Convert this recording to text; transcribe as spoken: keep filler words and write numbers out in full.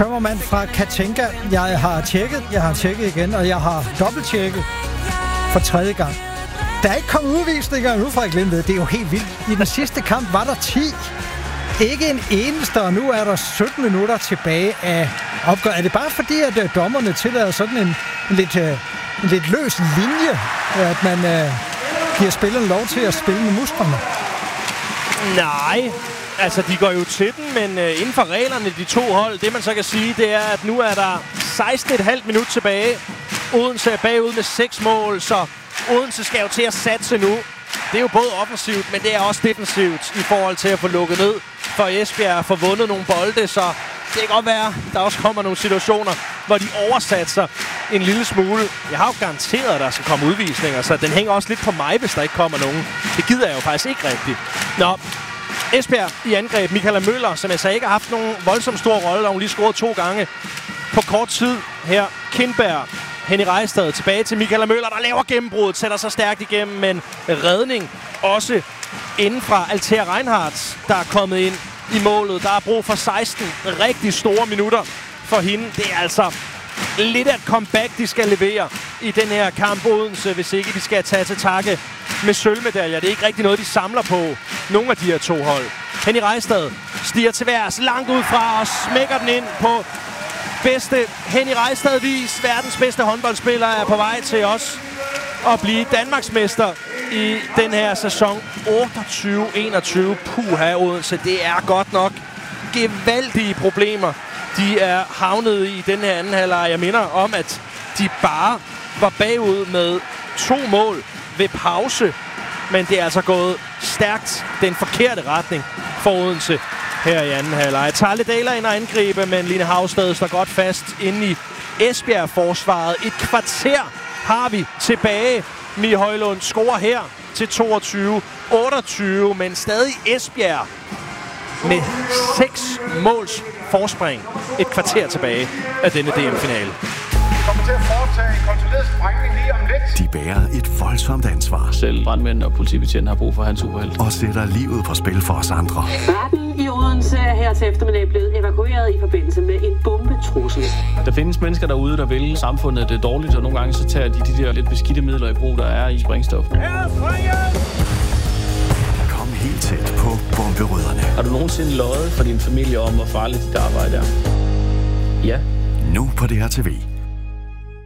tømmermand fra Katinka. Jeg har tjekket, jeg har tjekket igen, og jeg har dobbelttjekket for tredje gang. Der er ikke kommet udvisninger nu, Frederik Lindved. Det er jo helt vildt. I den sidste kamp var der ti. Ikke en eneste, og nu er der sytten minutter tilbage af opgør. Er det bare fordi, at uh, dommerne tillader sådan en, en, lidt, uh, en lidt løs linje, at man uh, giver spillerne lov til at spille med musklerne? Nej, altså de går jo til den, men uh, inden for reglerne, de to hold, det man så kan sige, det er, at nu er der seksten komma fem minut tilbage. Odense er bagud med seks mål, så Odense skal jo til at satse nu. Det er jo både offensivt, men det er også defensivt i forhold til at få lukket ned for Esbjerg at få vundet nogle bolde, så det kan godt være, der også kommer nogle situationer, hvor de oversatser en lille smule. Jeg har jo garanteret, at der skal komme udvisninger, så den hænger også lidt på mig, hvis der ikke kommer nogen. Det gider jeg jo faktisk ikke rigtigt. Nå, Esbjerg i angreb. Michaela Møller, som jeg sagde ikke har haft nogen voldsomt stor rolle, og hun lige scoret to gange på kort tid her. Kindberg, Henny Rejstad tilbage til Michaela Møller, der laver gennembruddet, sætter sig stærkt igennem, men redning også inden fra Althea Reinhardt, der er kommet ind i målet. Der er brug for seksten rigtig store minutter for hende. Det er altså lidt af et comeback, de skal levere i den her kamp Odense, hvis ikke de skal tage til takke med sølvmedaljer. Det er ikke rigtig noget, de samler på, nogle af de her to hold. Henny Rejstad stiger til værs langt ud fra og smækker den ind på bedste Henny Rejstad-vis. Verdens bedste håndboldspiller er på vej til os at blive Danmarksmester i den her sæson otteogtyve enogtyve. Puha, Odense, det er godt nok gevaldige problemer, de er havnet i den her anden halvleg. Jeg minder om, at de bare var bagud med to mål ved pause, men det er altså gået stærkt den forkerte retning for Odense her i anden halvleg. Tarle Dahler ind og angribe, men Line Havstad står godt fast inde i Esbjerg-forsvaret. Et kvarter har vi tilbage. Mie Højlund scorer her til toogtyve otteogtyve, men stadig Esbjerg med seks måls forspring. Et kvarter tilbage af denne D M-finale. kommer til at foretage en kontrolleret sprængning lige om lidt. De bærer et voldsomt ansvar. Selv brandmænd og politibetjent har brug for hans uheld. Og sætter livet på spil for os andre. Retten i Odense er her til eftermiddag blevet evakueret i forbindelse med en bombetrussel. Der findes mennesker derude, der vil samfundet det dårligt, og nogle gange så tager de de der lidt beskidte midler i brug, der er i sprængstof. Kom helt tæt på bomberødderne. Har du nogensinde løjet for din familie om, hvor farligt dit arbejde er? Ja. Nu på D R T V.